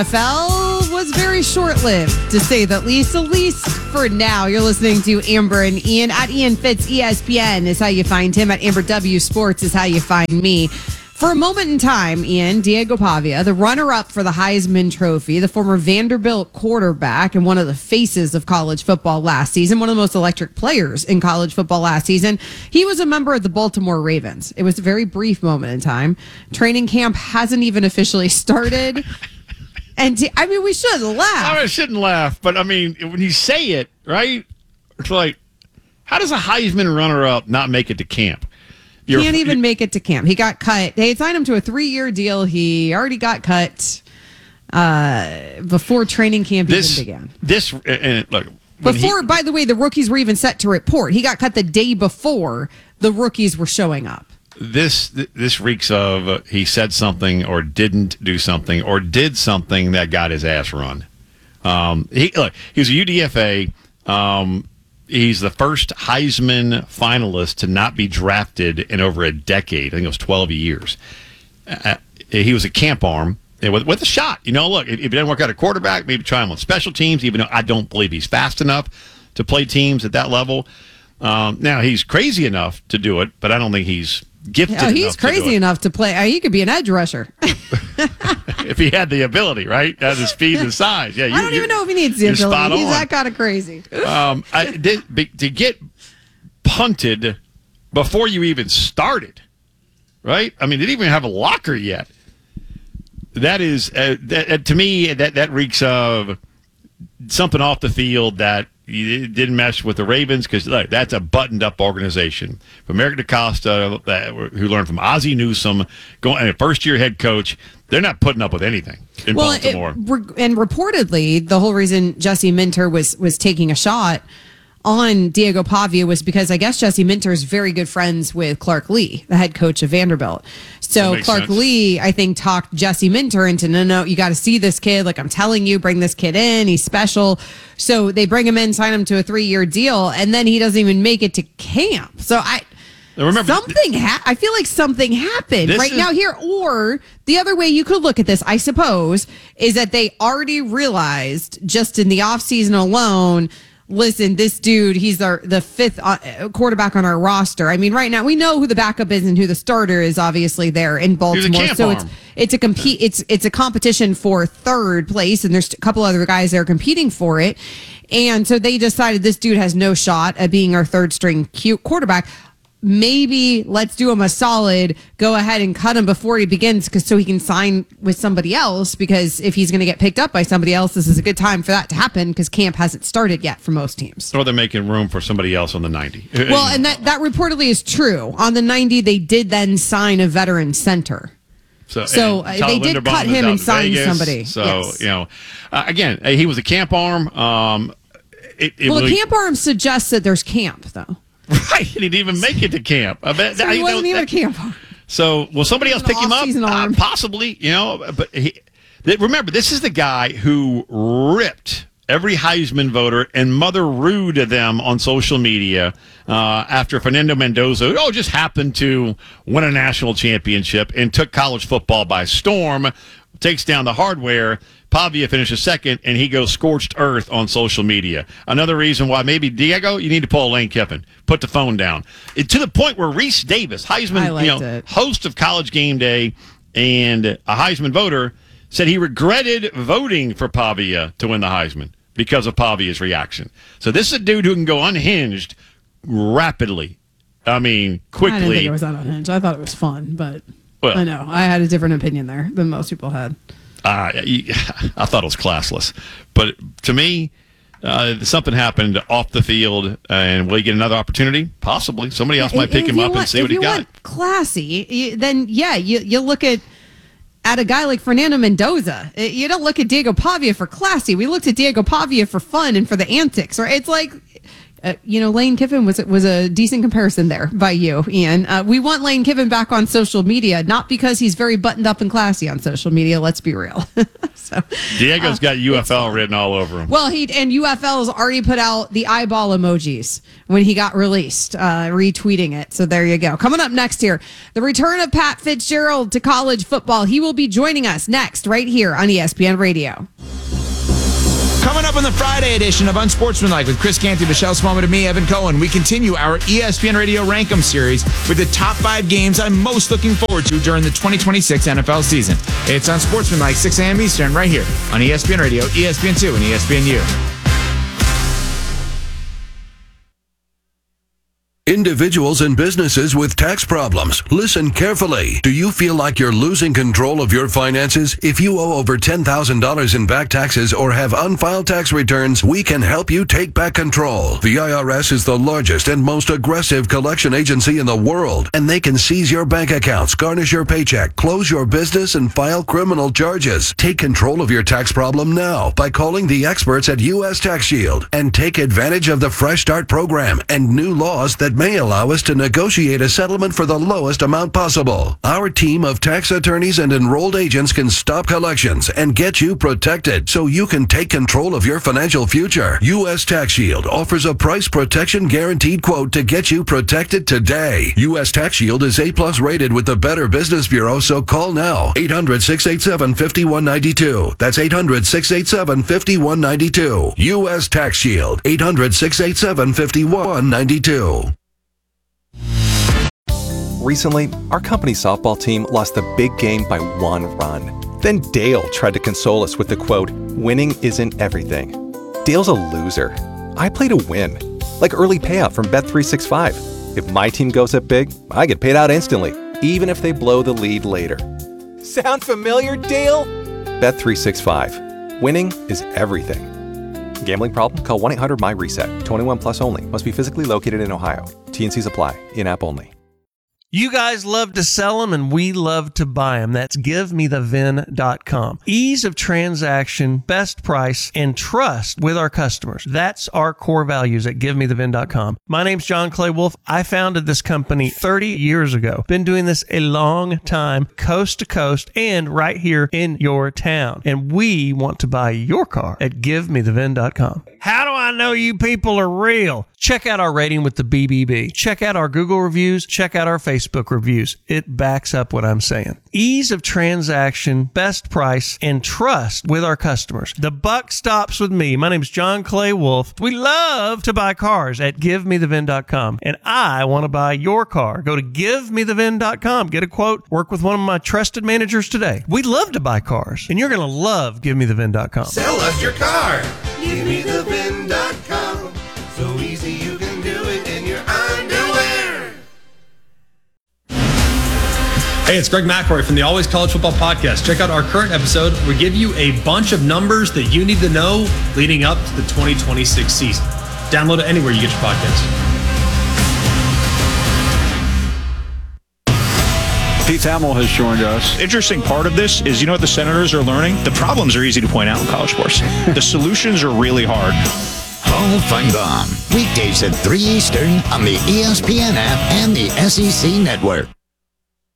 NFL was very short-lived, to say the least. At least for now. You're listening to Amber and Ian at Ian Fitz. ESPN is how you find him. At Amber W Sports is how you find me. For a moment in time, Ian, Diego Pavia, the runner-up for the Heisman Trophy, the former Vanderbilt quarterback and one of the faces of college football last season, one of the most electric players in college football last season, he was a member of the Baltimore Ravens. It was a very brief moment in time. Training camp hasn't even officially started. And we should laugh. I shouldn't laugh, but when you say it, right? It's like, how does a Heisman runner-up not make it to camp? Can't even make it to camp. He got cut. They signed him to a 3-year deal. He already got cut before training camp even began. By the way, the rookies were even set to report. He got cut the day before the rookies were showing up. This reeks of he said something or didn't do something or did something that got his ass run. He was a UDFA. He's the first Heisman finalist to not be drafted in over a decade. I think it was 12 years. He was a camp arm with a shot. Look, if it doesn't work out at quarterback, maybe try him on special teams, even though I don't believe he's fast enough to play teams at that level. Now, he's crazy enough to do it, but I don't think he's gifted enough. He's crazy enough to play. He could be an edge rusher. If he had the ability, right? Has the speed and size. Yeah, I don't even know if he needs the ability. He's that kind of crazy. To get punted before you even started, right? They didn't even have a locker yet. That is, to me, that reeks of something off the field that you didn't mess with the Ravens, because that's a buttoned-up organization. From Eric DeCosta, who learned from Ozzie Newsome, and a first-year head coach, they're not putting up with anything in Baltimore. And reportedly, the whole reason Jesse Minter was taking a shot on Diego Pavia was because I guess Jesse Minter is very good friends with Clark Lee, the head coach of Vanderbilt. So Clark Lee, I think, talked Jesse Minter into, no, you got to see this kid. Like, I'm telling you, bring this kid in. He's special. So they bring him in, sign him to a 3-year deal, and then he doesn't even make it to camp. So I feel like something happened now here. Or the other way you could look at this, I suppose, is that they already realized just in the offseason alone, listen, this dude, he's the fifth quarterback on our roster. Right now we know who the backup is and who the starter is, obviously, there in Baltimore. So it's a competition for third place, and there's a couple other guys that are competing for it. And so they decided this dude has no shot at being our third string quarterback. Maybe let's do him a solid, go ahead and cut him before he begins, so he can sign with somebody else, because if he's going to get picked up by somebody else, this is a good time for that to happen, because camp hasn't started yet for most teams. Or they're making room for somebody else on the 90. Well, and that reportedly is true. On the 90, they did then sign a veteran center. So they did cut him and sign somebody. So, yes. Again, he was a camp arm. The camp arm suggests that there's camp, though. Right, he didn't even make it to camp. He wasn't even a camp. So, will somebody else pick him up? Possibly, But remember, this is the guy who ripped every Heisman voter and Mother Rude to them on social media after Fernando Mendoza, just happened to win a national championship and took college football by storm, takes down the hardware. Pavia finishes second, and he goes scorched earth on social media. Another reason why maybe, Diego, you need to pull a Lane Kiffin. Put the phone down. To the point where Reese Davis, Heisman, host of College Game Day and a Heisman voter, said he regretted voting for Pavia to win the Heisman because of Pavia's reaction. So this is a dude who can go unhinged rapidly. Quickly. I didn't think it was that unhinged. I thought it was fun, but I know. I had a different opinion there than most people had. I thought it was classless. But to me, something happened off the field, and will he get another opportunity? Possibly. Somebody else might pick him up and see what he got. If you want classy, then, you look at a guy like Fernando Mendoza. You don't look at Diego Pavia for classy. We looked at Diego Pavia for fun and for the antics. Right? It's like, Lane Kiffin was a decent comparison there by you, Ian. We want Lane Kiffin back on social media, not because he's very buttoned up and classy on social media. Let's be real. So Diego's got UFL written all over him. Well, UFL's already put out the eyeball emojis when he got released, retweeting it. So there you go. Coming up next here, the return of Pat Fitzgerald to college football. He will be joining us next right here on ESPN Radio. Coming up on the Friday edition of Unsportsmanlike with Chris Canty, Michelle Smallman, and me, Evan Cohen, we continue our ESPN Radio Rank 'em series with the top 5 games I'm most looking forward to during the 2026 NFL season. It's Unsportsmanlike, 6 a.m. Eastern, right here on ESPN Radio, ESPN2, and ESPNU. Individuals and businesses with tax problems, listen carefully. Do you feel like you're losing control of your finances? If you owe over $10,000 in back taxes or have unfiled tax returns, we can help you take back control. The IRS is the largest and most aggressive collection agency in the world, and they can seize your bank accounts, garnish your paycheck, close your business, and file criminal charges. Take control of your tax problem now by calling the experts at U.S. Tax Shield and take advantage of the Fresh Start program and new laws that may allow us to negotiate a settlement for the lowest amount possible. Our team of tax attorneys and enrolled agents can stop collections and get you protected so you can take control of your financial future. U.S. Tax Shield offers a price protection guaranteed quote to get you protected today. U.S. Tax Shield is A+ rated with the Better Business Bureau, so call now. 800-687-5192. That's 800-687-5192. U.S. Tax Shield. 800-687-5192. Recently, our company softball team lost a big game by 1 run. Then Dale tried to console us with the quote, "Winning isn't everything." Dale's a loser. I play to win, like early payout from Bet365. If my team goes up big, I get paid out instantly, even if they blow the lead later. Sound familiar, Dale? Bet365. Winning is everything. Gambling problem? Call 1-800-MY-RESET. 21 plus only. Must be physically located in Ohio. T&Cs apply. In-app only. You guys love to sell them, and we love to buy them. That's GiveMeTheVin.com. Ease of transaction, best price, and trust with our customers. That's our core values at GiveMeTheVin.com. My name's John Clay Wolf. I founded this company 30 years ago. Been doing this a long time, coast to coast, and right here in your town. And we want to buy your car at GiveMeTheVin.com. How do I know you people are real? Check out our rating with the BBB. Check out our Google reviews. Check out our Facebook reviews. It backs up what I'm saying. Ease of transaction, best price, and trust with our customers. The buck stops with me. My name is John Clay Wolf. We love to buy cars at GiveMeTheVin.com, and I want to buy your car. Go to GiveMeTheVin.com. Get a quote. Work with one of my trusted managers today. We love to buy cars, and you're going to love GiveMeTheVin.com. Sell us your car. GiveMeTheVin.com. So easy you can do it in your underwear. Hey, it's Greg McElroy from the Always College Football Podcast. Check out our current episode. We give you a bunch of numbers that you need to know leading up to the 2026 season. Download it anywhere you get your podcasts. Keith Hamill has joined us. Interesting part of this is, you know what the Senators are learning? The problems are easy to point out in college sports. The solutions are really hard. Paul Feinbaum, weekdays at 3 Eastern on the ESPN app and the SEC Network.